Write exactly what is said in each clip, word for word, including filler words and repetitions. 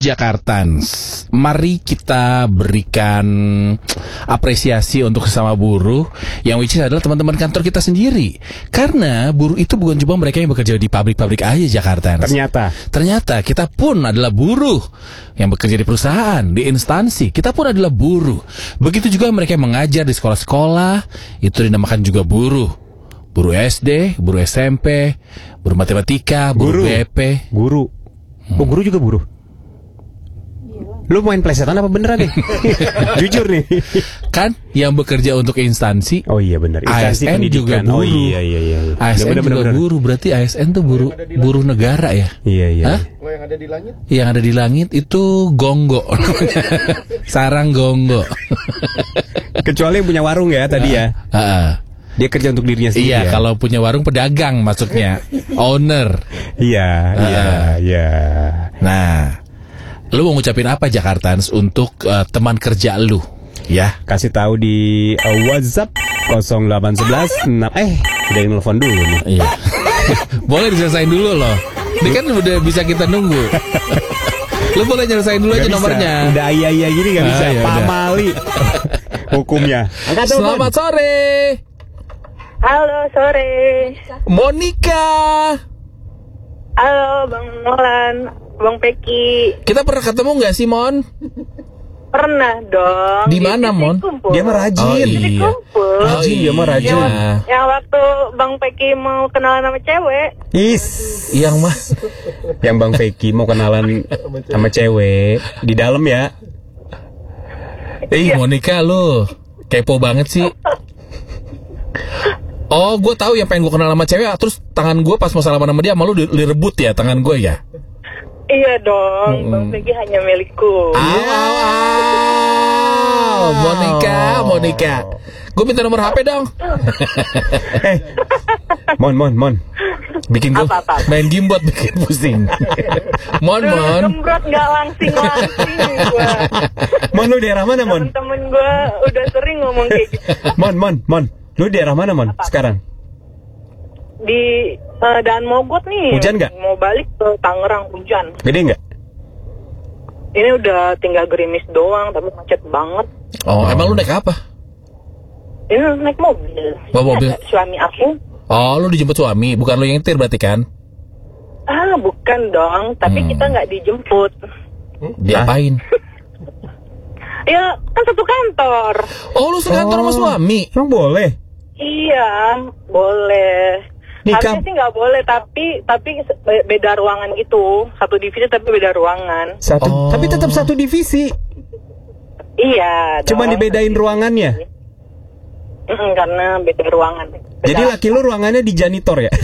Jakartans, mari kita berikan apresiasi untuk sesama buruh yang which is adalah teman-teman kantor kita sendiri. Karena buruh itu bukan cuma mereka yang bekerja di pabrik-pabrik aja Jakartans. Ternyata Ternyata kita pun adalah buruh yang bekerja di perusahaan, di instansi. Kita pun adalah buruh. Begitu juga mereka yang mengajar di sekolah-sekolah, itu dinamakan juga buruh. Buruh S D, buruh S M P, buruh matematika, buruh Guru. B P. Guru. Oh, guru juga buruh. Lu main plesetan apa beneran nih? Jujur nih. Kan yang bekerja untuk instansi. Oh iya benar. A S N juga buruh. Oh iya iya iya. A S N Ya, bener, juga bener, bener. buruh. Berarti A S N tuh buruh buruh negara ya? Iya iya. Hah? Kalau yang ada di langit? Yang ada di langit itu gonggo. Sarang gonggo. Kecuali yang punya warung ya tadi ya. Heeh. Dia kerja untuk dirinya sendiri. Iya, ya? kalau punya warung pedagang maksudnya. Owner. Iya iya iya. Nah, lu mau ngucapin apa Jakartans untuk uh, teman kerja lu? Ya. Kasih tahu di uh, WhatsApp nol delapan satu satu enam eh udah nelfon dulu nih. Iya. Boleh diselesain dulu loh. Ini kan udah bisa kita nunggu. Lu boleh nyelesain dulu aja Gak bisa. nomornya. Udah iya iya gini gak Ah, bisa. ya udah. Pamali. Hukumnya. Angkat telepon. Selamat sore. Halo, sore. Monica. Halo, Bang Molan, Bang Peki. Kita pernah ketemu nggak sih, Mon? Pernah dong. Di mana, titik Mon? kumpul. Dia mah rajin. Oh, Titik iya. kumpul. Rajin, dia mah rajin. Iya. Yang waktu Bang Peki mau kenalan sama cewek. Is. Yang mah. Yang Bang Feki mau kenalan sama cewek di dalam ya. Eh, Monica lu kepo banget sih. Oh, gue tahu yang pengen gue kenal sama cewek. Terus tangan gue pas mau salaman sama dia, sama lu di- direbut ya tangan gue ya. Iya dong, Bang Peki hanya milikku. Aw, aw, aw. Monica, Monica. Gue minta nomor H P dong. Eh, Mon, Mon, Mon. Bikin gue Apa, apa? main game buat bikin pusing. Mon, Mon. Gembrot gak langsing-langsing gue. Mon, lu daerah mana, Mon? Temen-temen gue udah sering ngomong kayak gitu. Mon, Mon, Mon. Lu daerah mana, Mon? Sekarang? Di uh, Daan Mogot nih. Hujan nggak? Mau balik ke Tangerang, hujan. Gede nggak? Ini udah tinggal gerimis doang, tapi macet banget. Oh, emang lu naik apa? Ini naik mobil. Bawa mobil? Suami aku. Oh, lu dijemput suami, bukan lu yang nyetir berarti kan? Ah, bukan dong. Tapi Hmm. kita nggak dijemput. Diapain? Ya, kan satu kantor. Oh, lu sekantor sama suami. Emang boleh? Iya, boleh. Nikah- Harusnya sih nggak boleh, tapi tapi be- beda ruangan gitu. Satu divisi tapi beda ruangan. Satu, Oh. tapi tetap satu divisi. Iya. Cuma dong. dibedain ruangannya. Mm-mm, karena beda ruangan. Beda. Jadi laki lu ruangannya di janitor ya?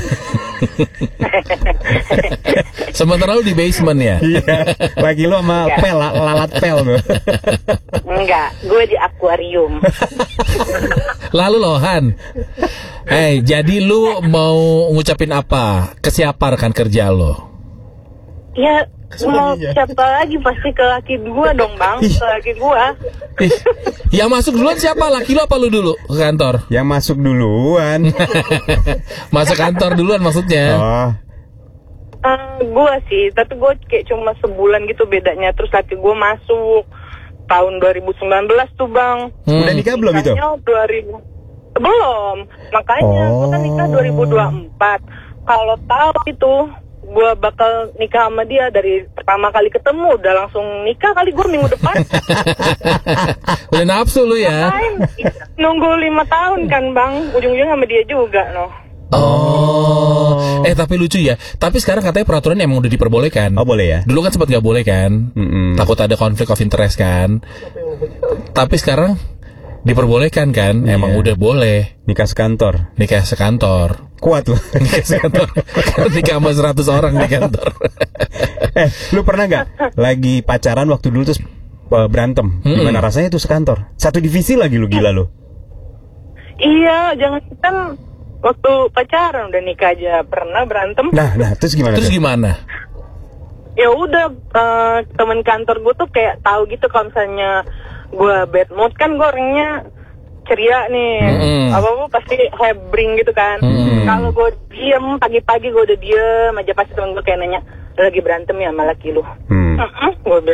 Sementara lu di basement ya? Iya. Laki lu sama Enggak. pel, lalat pel tuh. Enggak, gue di akuarium. Lalu loh Han, eh jadi lu mau ngucapin apa ke siapa rekan kerja lo? Ya, mau siapa lagi pasti ke laki gue dong, Bang. Ke laki gue. Ih, yang masuk duluan siapa? Laki lu apa lu dulu ke kantor? Yang masuk duluan. Masuk kantor duluan maksudnya? Oh. Uh, gue sih, tapi gue kayak cuma sebulan gitu bedanya. Terus laki gue masuk tahun dua ribu sembilan belas tuh, Bang. Hmm. Udah nikah belum itu? Nikahnya dua ribu Belum. Makanya gue kan nikah dua ribu dua puluh empat. Kalau tahu itu gue bakal nikah sama dia dari pertama kali ketemu udah langsung nikah kali gue minggu depan. Udah nafsu lu ya? Main. Nunggu lima tahun kan, Bang. Ujung-ujungnya sama dia juga, noh. Oh, eh tapi lucu ya. Tapi sekarang katanya peraturan emang udah diperbolehkan. Oh boleh ya? Dulu kan sempat nggak boleh kan? Mm-mm. Takut ada konflik of interest kan? Tapi sekarang diperbolehkan kan? Emang Iya. udah boleh Nikah sekantor. nikah sekantor. Kuat lu. Nikah sekantor. Nikah sama seratus orang di kantor. Eh, lu pernah nggak lagi pacaran waktu dulu terus uh, berantem? Mm-mm. Gimana rasanya tuh sekantor? Satu divisi lagi lu, gila lu. Iya, jangan kan waktu pacaran udah nikah aja pernah berantem. Nah, nah, terus gimana? Terus tuh? gimana? Ya udah uh, teman kantor gue tuh kayak tahu gitu kalau misalnya gue bad mood kan gue orangnya ceria nih, Mm-mm. apa-apa pasti hebring gitu kan. Mm. Kalau gue diem pagi-pagi gue udah diem aja pasti temen gue kayak nanya, "Lu lagi berantem ya sama laki lu?" Hmm. "Mm-mm," gue bilang.